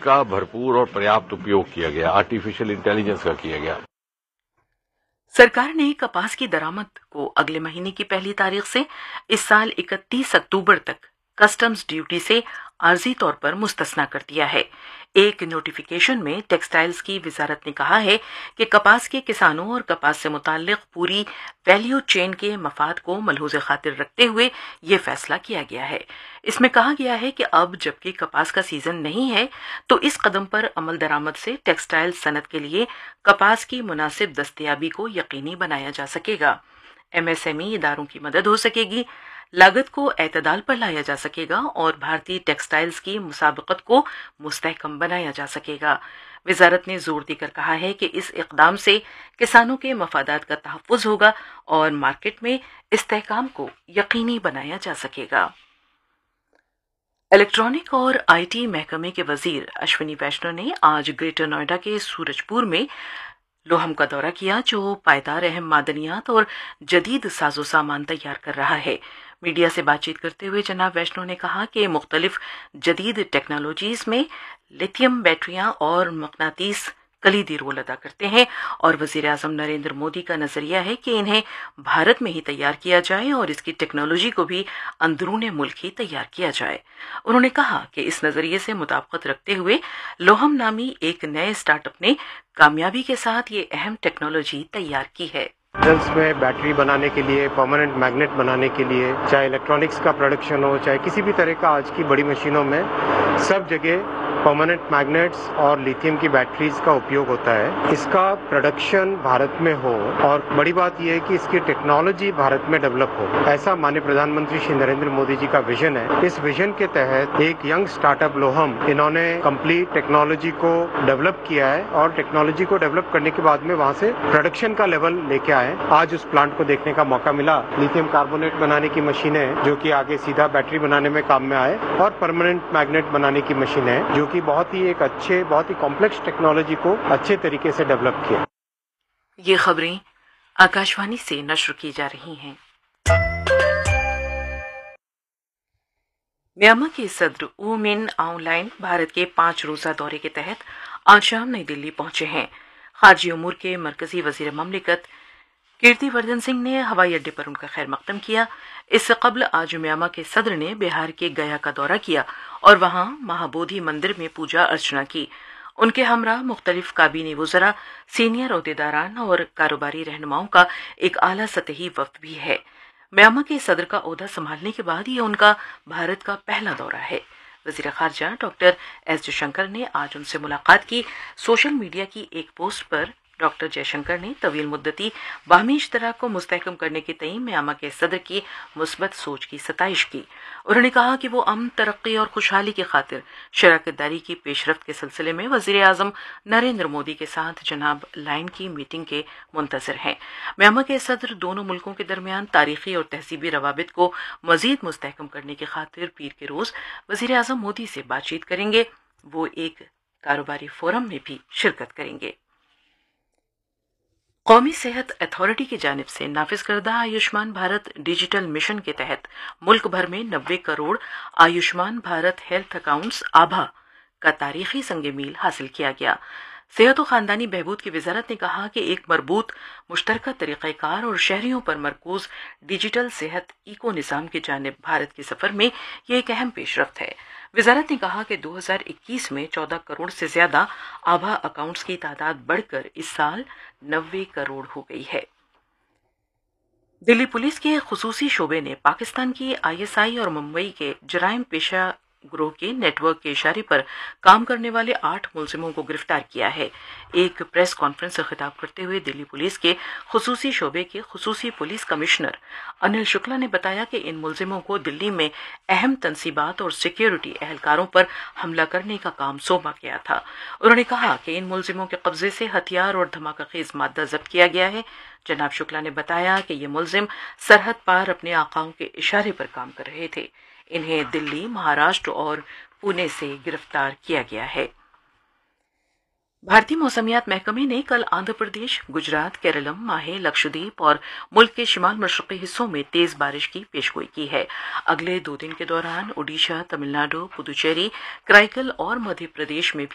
का भरपूर और पर्याप्त उपयोग किया गया, आर्टिफिशियल इंटेलिजेंस का किया गया। सरकार ने कपास की दरामद को अगले महीने की पहली तारीख से इस साल 31 अक्टूबर तक कस्टम्स ड्यूटी से आर्जी तौर पर मुस्तस्ना कर दिया है। एक नोटिफिकेशन में टेक्सटाइल्स की वजारत ने कहा है कि कपास के किसानों और कपास से मुताल्लिक पूरी वैल्यू चेन के मफाद को मलहूज़ खातिर रखते हुए ये फैसला किया गया है। इसमें कहा गया है कि अब जबकि कपास का सीजन नहीं है तो इस कदम पर अमल दरामद से टेक्सटाइल सनत के लिए कपास की मुनासिब दस्तयाबी को यकीनी बनाया जा सकेगा। एमएसएमई इदारों की मदद हो सकेगी, लागत को एतदाल पर लाया जा सकेगा और भारतीय टेक्सटाइल्स की मुसाबकत को मुस्तहकम बनाया जा सकेगा। वजारत ने जोर देकर कहा है कि इस इक़दाम से किसानों के मफादात का तहफ़्फ़ुज़ होगा और मार्केट में इस्तेहकाम को यकीनी बनाया जा सकेगा। इलेक्ट्रॉनिक और आईटी महकमे के वजीर अश्विनी वैष्णव ने आज ग्रेटर नोएडा के सूरजपुर में लोहम का दौरा किया, जो पायदार अहम मादनियात और जदीद साजो सामान तैयार कर रहा है। मीडिया से बातचीत करते हुए जनाब वैष्णव ने कहा कि मुख्तलिफ जदीद टेक्नोलॉजीज में लिथियम बैटरियां और मकनातीस कलीदी रोल अदा करते हैं और वजीर आजम नरेंद्र मोदी का नजरिया है कि इन्हें भारत में ही तैयार किया जाए और इसकी टेक्नोलॉजी को भी अंदरूने मुल्क ही तैयार किया जाए। उन्होंने कहा कि इस नजरिए से मुताबिकत रखते हुए लोहम नामी एक नए स्टार्टअप ने कामयाबी के साथ ये अहम टेक्नोलॉजी तैयार की है। में बैटरी बनाने के लिए, परमानेंट मैग्नेट बनाने के लिए, चाहे इलेक्ट्रॉनिक्स का प्रोडक्शन हो, चाहे किसी भी तरह का, आज की बड़ी मशीनों में सब जगह परमानेंट मैग्नेट्स और लिथियम की बैटरीज का उपयोग होता है। इसका प्रोडक्शन भारत में हो और बड़ी बात यह है कि इसकी टेक्नोलॉजी भारत में डेवलप हो, ऐसा माननीय प्रधानमंत्री श्री नरेंद्र मोदी जी का विजन है। इस विजन के तहत एक यंग स्टार्टअप लोहम, इन्होंने कंप्लीट टेक्नोलॉजी को डेवलप किया है और टेक्नोलॉजी को डेवलप करने के बाद में वहां से प्रोडक्शन का लेवल लेके आए। आज उस प्लांट को देखने का मौका मिला। लिथियम कार्बोनेट बनाने की मशीनें जो कि आगे सीधा बैटरी बनाने में काम में आए और परमानेंट मैग्नेट बनाने की मशीनें जो कि बहुत ही कॉम्प्लेक्स टेक्नोलॉजी को अच्छे तरीके से डेवलप किया। ये खबरें आकाशवाणी से नश्र की जा रही हैं। म्यांमार के सदर ऊ मिन आउंग लाइन भारत के 5 रोजा दौरे के तहत आज शाम नई दिल्ली पहुंचे हैं। खारजी उमूर के मरकजी वजीर ममलिकत कीर्तिवर्धन सिंह ने हवाई अड्डे पर उनका खैर मकदम किया। इससे कबल आज म्यांमार के सदर ने बिहार के गया का दौरा किया और वहां महाबोधि मंदिर में पूजा अर्चना की। उनके हमरा मुख्तलिफ काबीनी वज़रा, सीनियर ओहदेदारान और कारोबारी रहनुमाओं का एक आला सतही वफ्द भी है। म्यांमार के सदर का ओहदा संभालने के बाद ये उनका भारत का पहला दौरा है। वज़ीर ख़ारजा डॉक्टर एस जयशंकर ने आज उनसे मुलाकात की। सोशल मीडिया की एक पोस्ट पर डॉक्टर जयशंकर ने तवील मुद्दती बाहमी इश्तराक को मुस्तहकम करने के तईन म्यांमार के सदर की मुस्बत सोच की सताइश की। उन्होंने कहा कि वो अमन, तरक्की और खुशहाली की खातिर शराकतदारी की पेशरफ्त के सिलसिले में वज़ीर आज़म नरेंद्र मोदी के साथ जनाब लाइन की मीटिंग के मुंतज़िर हैं। म्यांमार के सदर दोनों मुल्कों के दरमियान तारीखी और तहजीबी रवाबित को मज़ीद मुस्तहकम करने की खातिर पीर के रोज़ वज़ीर आज़म मोदी से बातचीत करेंगे। वो एक कारोबारी फोरम में भी शिरकत करेंगे। कौमी सेहत अथॉरिटी की जानिब से नाफिज करदा आयुष्मान भारत डिजिटल मिशन के तहत मुल्क भर में 90 करोड़ आयुष्मान भारत हेल्थ अकाउंट्स आभा का तारीखी संग मील हासिल किया गया। सेहत और खानदानी बहबूद की वजारत ने कहा कि एक मरबूत मुश्तरका तरीक़ाकार और शहरियों पर मरकूज डिजिटल सेहत इको निज़ाम की जानिब भारत के सफ़र में यह एक अहम पेशरफ्त है। वजारत ने कहा कि 2021 में 14 करोड़ से ज्यादा आभा अकाउंट्स की तादाद बढ़कर इस साल 90 करोड़ हो गई है। दिल्ली पुलिस के खुसूसी शोबे ने पाकिस्तान की ISI और मुंबई के जराइम पेशा ग्रोह के नेटवर्क के इशारे पर काम करने वाले 8 मुलजिमों को गिरफ्तार किया है। एक प्रेस कॉन्फ्रेंस से खिताब करते हुए दिल्ली पुलिस के खुसूसी शोबे के खुसूसी पुलिस कमिश्नर अनिल शुक्ला ने बताया कि इन मुलजिमों को दिल्ली में अहम तंसीबात और सिक्योरिटी एहलकारों पर हमला करने का काम सौंपा गया था। उन्होंने कहा कि इन मुलजिमों के कब्जे से हथियार और धमाकाखेज मादा जब्त किया गया है। जनाब शुक्ला ने बताया कि ये मुलजिम सरहद पार अपने आकाओं के इशारे पर काम कर रहे थे। इन्हें दिल्ली, महाराष्ट्र और पुणे से गिरफ्तार किया गया है। भारतीय मौसमियात महकमे ने कल आंध्र प्रदेश, गुजरात, केरलम, माहे, लक्षद्वीप और मुल्क के शिमाल मशरक़ी हिस्सों में तेज बारिश की पेशगोई की है। अगले 2 दिन के दौरान ओडिशा, तमिलनाडु, पुदुचेरी, कराईकल और मध्य प्रदेश में भी